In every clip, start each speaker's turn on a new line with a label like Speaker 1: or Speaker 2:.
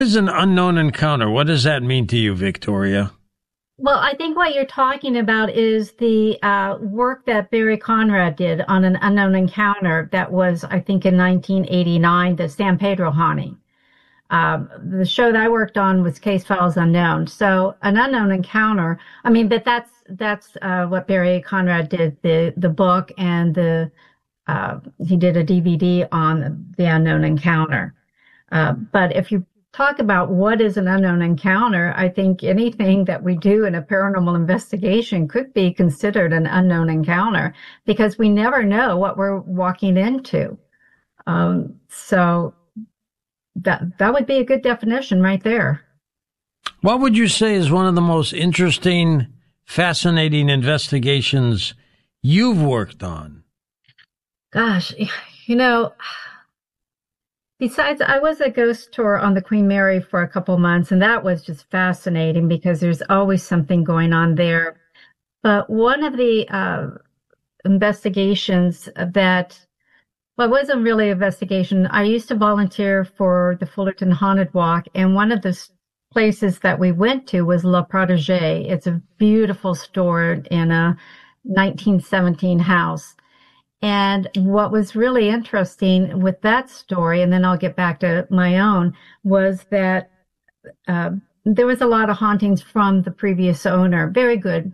Speaker 1: Is an unknown encounter. What does that mean to you, Victoria?
Speaker 2: Well, I think what you're talking about is the work that Barry Conrad did on an unknown encounter that was, I think, in 1989, the San Pedro haunting. The show that I worked on was Case Files Unknown. So an unknown encounter. I mean, but that's what Barry Conrad did, the book, and he did a DVD on the unknown encounter. But if you talk about what is an unknown encounter, I think anything that we do in a paranormal investigation could be considered an unknown encounter because we never know what we're walking into. So that would be a good definition right there.
Speaker 1: What would you say is one of the most interesting, fascinating investigations you've worked on?
Speaker 2: Gosh, besides, I was a ghost tour on the Queen Mary for a couple months, and that was just fascinating because there's always something going on there. But one of the investigations that, well, it wasn't really an investigation. I used to volunteer for the Fullerton Haunted Walk, and one of the places that we went to was La Protégée. It's a beautiful store in a 1917 house. And what was really interesting with that story, and then I'll get back to my own, was that there was a lot of hauntings from the previous owner. Very good,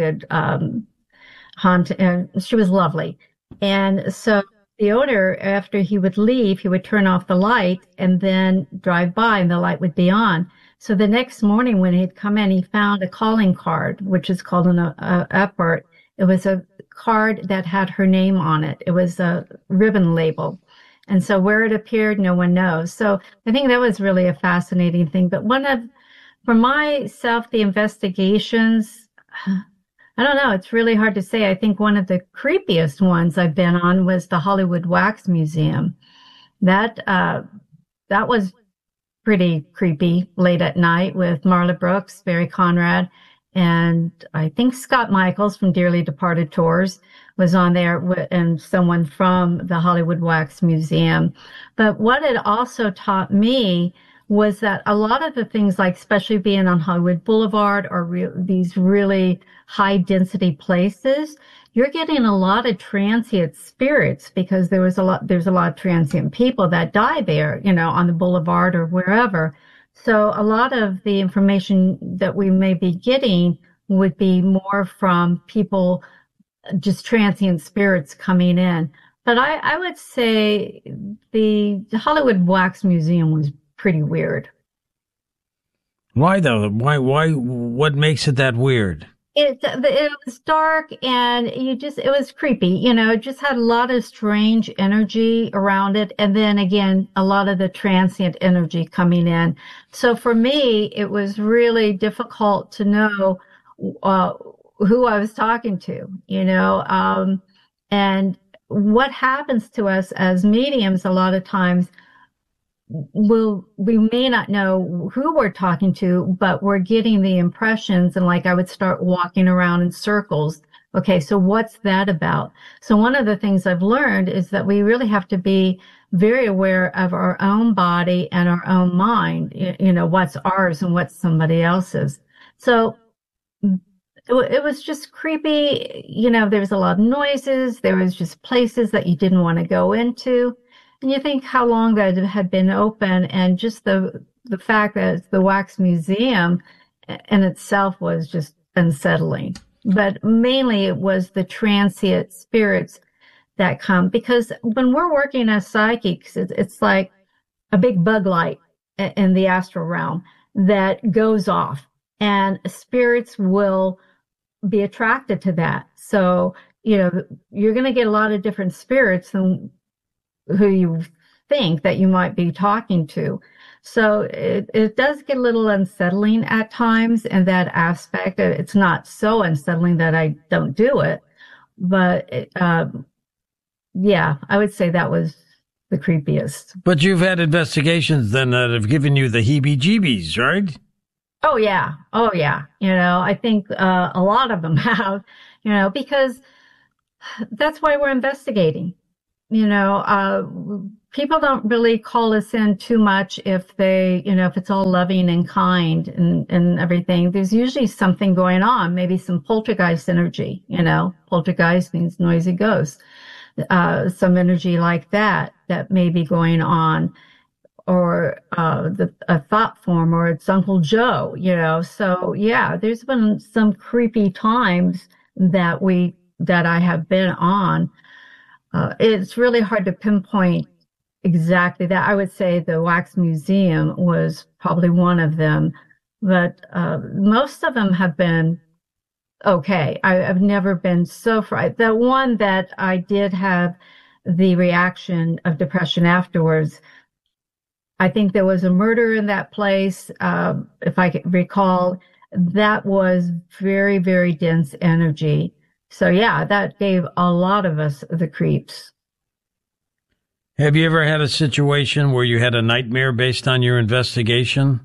Speaker 2: haunt. And she was lovely. And so the owner, after he would leave, he would turn off the light and then drive by and the light would be on. So the next morning when he'd come in, he found a calling card, which is called an Epworth. It was a card that had her name on it. It was a ribbon label. And so where it appeared, no one knows. So I think that was really a fascinating thing. But for myself, the investigations, I don't know, it's really hard to say. I think one of the creepiest ones I've been on was the Hollywood Wax Museum. That was pretty creepy late at night with Marla Brooks, Barry Conrad, and I think Scott Michaels from Dearly Departed Tours was on there and someone from the Hollywood Wax Museum. But what it also taught me was that a lot of the things, like especially being on Hollywood Boulevard or these really high density places, you're getting a lot of transient spirits because there's a lot of transient people that die there, on the boulevard or wherever. So a lot of the information that we may be getting would be more from people, just transient spirits coming in. But I would say the Hollywood Wax Museum was pretty weird.
Speaker 1: Why though? Why? What makes it that weird?
Speaker 2: It was dark and it was creepy, it just had a lot of strange energy around it. And then again, a lot of the transient energy coming in. So for me, it was really difficult to know, who I was talking to, and what happens to us as mediums a lot of times. We may not know who we're talking to, but we're getting the impressions. And like I would start walking around in circles. Okay, so what's that about? So one of the things I've learned is that we really have to be very aware of our own body and our own mind, what's ours and what's somebody else's. So it was just creepy. There was a lot of noises. There was just places that you didn't want to go into. And you think how long that had been open, and just the fact that it's the Wax Museum in itself was just unsettling. But mainly it was the transient spirits that come, because when we're working as psychics, it's like a big bug light in the astral realm that goes off, and spirits will be attracted to that. So, you're going to get a lot of different spirits than who you think that you might be talking to. So it does get a little unsettling at times in that aspect. It's not so unsettling that I don't do it, but yeah, I would say that was the creepiest.
Speaker 1: But you've had investigations then that have given you the heebie-jeebies, right?
Speaker 2: Oh yeah. I think a lot of them have, because that's why we're investigating. people don't really call us in too much if they, if it's all loving and kind and everything. There's usually something going on, maybe some poltergeist energy, poltergeist means noisy ghost. Some energy like that may be going on, or a thought form, or it's Uncle Joe, So yeah, there's been some creepy times that I have been on. It's really hard to pinpoint exactly that. I would say the Wax Museum was probably one of them, but most of them have been okay. I've never been so frightened. The one that I did have the reaction of depression afterwards, I think there was a murder in that place. If I can recall, that was very, very dense energy. So yeah, that gave a lot of us the creeps.
Speaker 1: Have you ever had a situation where you had a nightmare based on your investigation?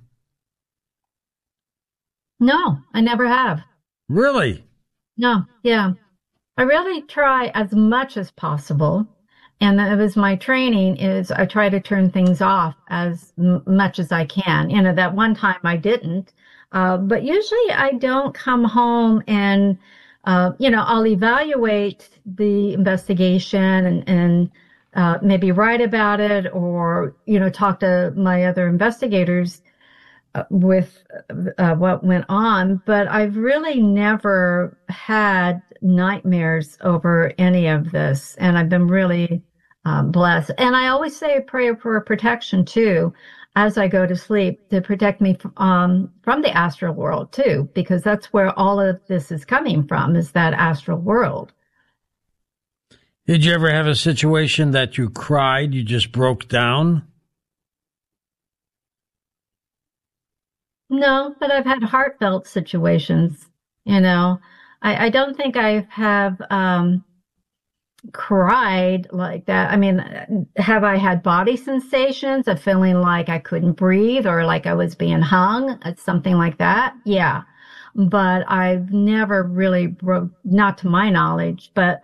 Speaker 2: No, I never have.
Speaker 1: Really?
Speaker 2: No, yeah. I really try as much as possible. And that was my training, is I try to turn things off as much as I can. That one time I didn't. But usually I don't come home and, I'll evaluate the investigation and maybe write about it, or, talk to my other investigators with what went on. But I've really never had nightmares over any of this. And I've been really blessed. And I always say a prayer for protection too, as I go to sleep, to protect me from the astral world too, because that's where all of this is coming from, is that astral world.
Speaker 1: Did you ever have a situation that you cried, you just broke down?
Speaker 2: No, but I've had heartfelt situations, I don't think I have cried like that. I mean, have I had body sensations of feeling like I couldn't breathe, or like I was being hung, something like that? Yeah. But I've never really broke, not to my knowledge, but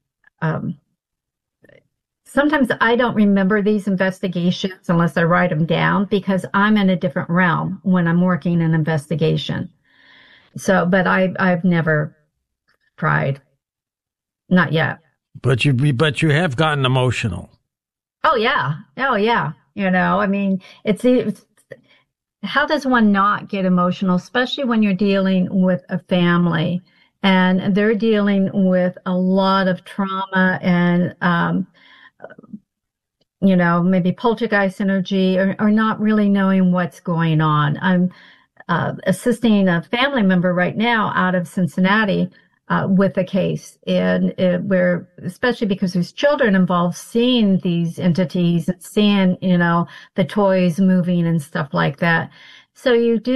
Speaker 2: sometimes I don't remember these investigations unless I write them down, because I'm in a different realm when I'm working an investigation. So, but I've never cried. Not yet.
Speaker 1: But you have gotten emotional.
Speaker 2: Oh yeah. I mean, it's how does one not get emotional, especially when you're dealing with a family and they're dealing with a lot of trauma and, maybe poltergeist energy, or not really knowing what's going on. I'm assisting a family member right now out of Cincinnati with a case, and where, especially because there's children involved, seeing these entities and seeing, the toys moving and stuff like that. So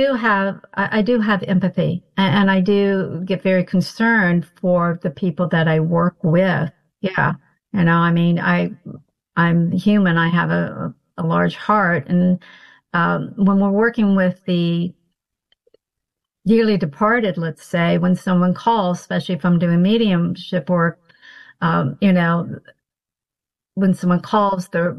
Speaker 2: I do have empathy, and I do get very concerned for the people that I work with. Yeah. I mean, I'm human. I have a large heart. And when we're working with the dearly departed, let's say, when someone calls, especially if I'm doing mediumship work, when someone calls, their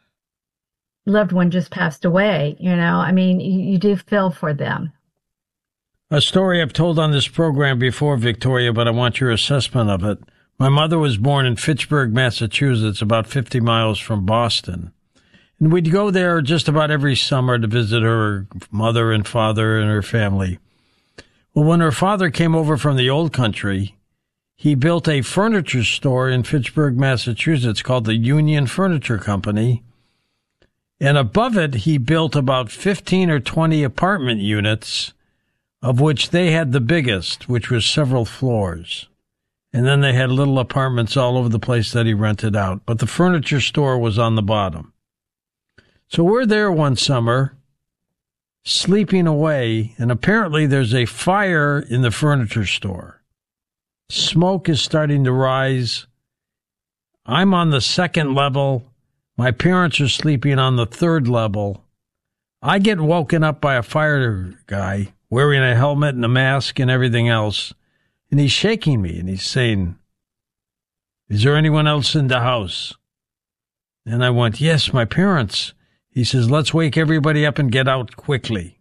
Speaker 2: loved one just passed away, I mean, you do feel for them.
Speaker 1: A story I've told on this program before, Victoria, but I want your assessment of it. My mother was born in Fitchburg, Massachusetts, about 50 miles from Boston. And we'd go there just about every summer to visit her mother and father and her family. Well, when her father came over from the old country, he built a furniture store in Fitchburg, Massachusetts called the Union Furniture Company. And above it, he built about 15 or 20 apartment units, of which they had the biggest, which was several floors. And then they had little apartments all over the place that he rented out. But the furniture store was on the bottom. So we're there one summer, sleeping away, and apparently there's a fire in the furniture store. Smoke is starting to rise. I'm on the second level. My parents are sleeping on the third level. I get woken up by a fire guy wearing a helmet and a mask and everything else. And he's shaking me, and he's saying, "Is there anyone else in the house?" And I went, yes, my parents. He says, let's wake everybody up and get out quickly.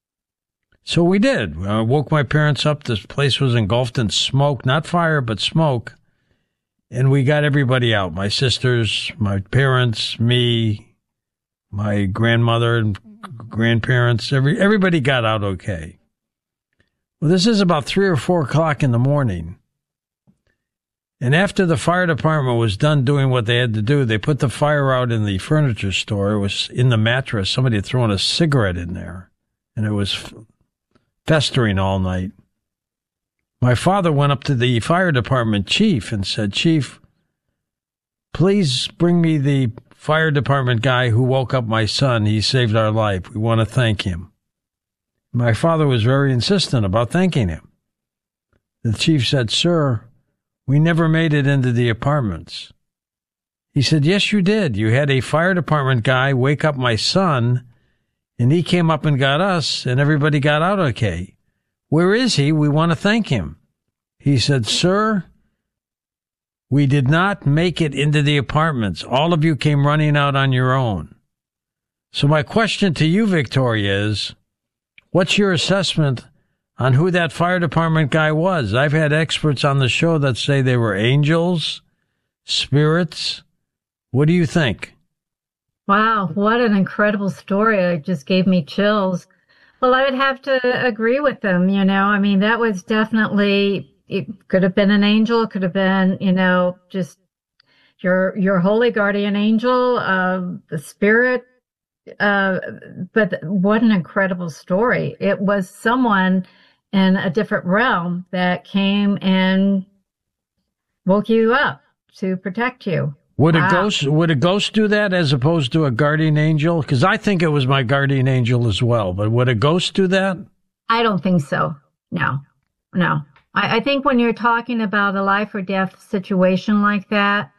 Speaker 1: So we did. I woke my parents up. This place was engulfed in smoke, not fire, but smoke. And we got everybody out. My sisters, my parents, me, my grandmother and grandparents, everybody got out okay. Well, this is about 3 or 4 o'clock in the morning. And after the fire department was done doing what they had to do, they put the fire out in the furniture store. It was in the mattress. Somebody had thrown a cigarette in there, and it was festering all night. My father went up to the fire department chief and said, Chief, please bring me the fire department guy who woke up my son. He saved our life. We want to thank him. My father was very insistent about thanking him. The chief said, Sir, we never made it into the apartments. He said, yes, you did. You had a fire department guy wake up my son, and he came up and got us, and everybody got out okay. Where is he? We want to thank him. He said, Sir, we did not make it into the apartments. All of you came running out on your own. So my question to you, Victoria, is, what's your assessment on who that fire department guy was? I've had experts on the show that say they were angels, spirits. What do you think?
Speaker 2: Wow, what an incredible story. It just gave me chills. Well, I would have to agree with them, I mean, that was definitely, it could have been an angel, it could have been, just your holy guardian angel, the spirit. But what an incredible story. It was someone in a different realm that came and woke you up to protect you.
Speaker 1: Would a ghost do that as opposed to a guardian angel? Because I think it was my guardian angel as well. But would a ghost do that?
Speaker 2: I don't think so. No. I think when you're talking about a life or death situation like that,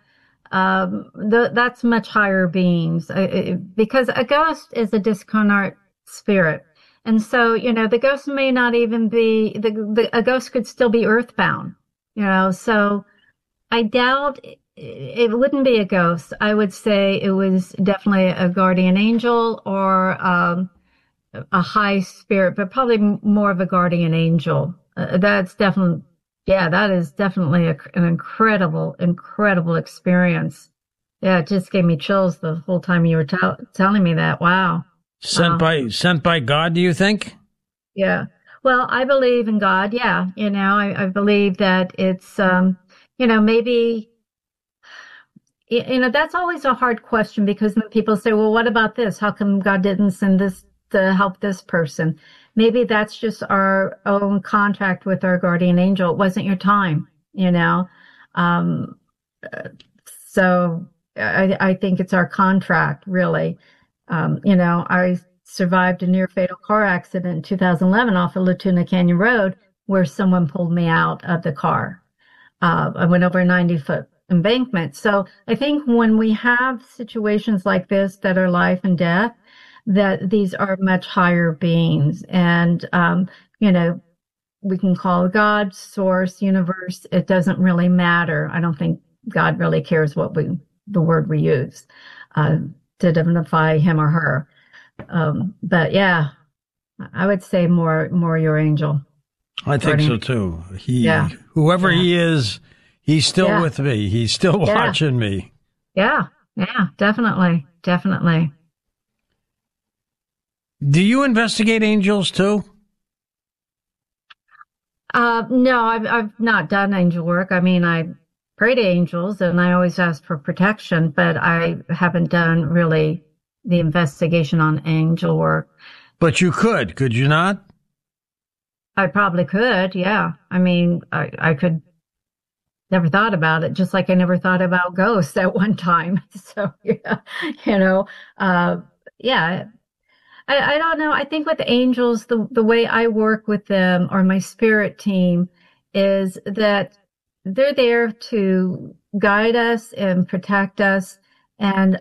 Speaker 2: that's much higher beings, because a ghost is a discarnate spirit. And so, the ghost may not even be, a ghost could still be earthbound, so I doubt it wouldn't be a ghost. I would say it was definitely a guardian angel or a high spirit, but probably more of a guardian angel. That is definitely an incredible experience. Yeah, it just gave me chills the whole time you were telling me that. Wow.
Speaker 1: Sent by God, do you think?
Speaker 2: Yeah. Well, I believe in God. Yeah. I believe that it's, maybe, that's always a hard question, because then people say, well, what about this? How come God didn't send this to help this person? Maybe that's just our own contract with our guardian angel. It wasn't your time, So I think it's our contract, really. I survived a near fatal car accident in 2011 off of Latuna Canyon Road, where someone pulled me out of the car. I went over a 90-foot embankment. So I think when we have situations like this that are life and death, that these are much higher beings. And, we can call God, source, universe. It doesn't really matter. I don't think God really cares the word we use to identify him or her. But yeah, I would say more your angel.
Speaker 1: I think so too. Whoever he is, he's still with me. He's still watching me.
Speaker 2: Yeah, definitely.
Speaker 1: Do you investigate angels too?
Speaker 2: No, I've not done angel work. I mean, I pray to angels and I always ask for protection, but I haven't done really the investigation on angel work.
Speaker 1: But you could you not?
Speaker 2: I probably could, yeah. I mean, I could. Never thought about it, just like I never thought about ghosts at one time. So, I don't know. I think with angels, the way I work with them, or my spirit team, is that they're there to guide us and protect us. And,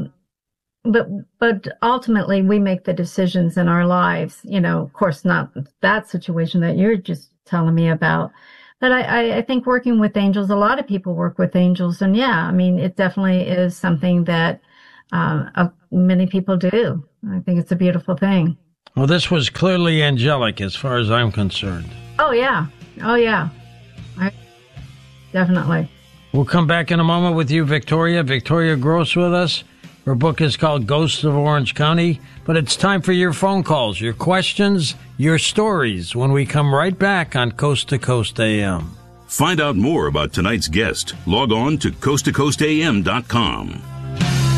Speaker 2: but ultimately we make the decisions in our lives, of course, not that situation that you're just telling me about. But I think working with angels, a lot of people work with angels. And yeah, I mean, it definitely is something that Many people do. I think it's a beautiful thing.
Speaker 1: Well, this was clearly angelic as far as I'm concerned.
Speaker 2: Oh, yeah. Oh, yeah. Definitely.
Speaker 1: We'll come back in a moment with you, Victoria. Victoria Gross with us. Her book is called Ghosts of Orange County. But it's time for your phone calls, your questions, your stories when we come right back on Coast to Coast AM.
Speaker 3: Find out more about tonight's guest. Log on to coasttocoastam.com.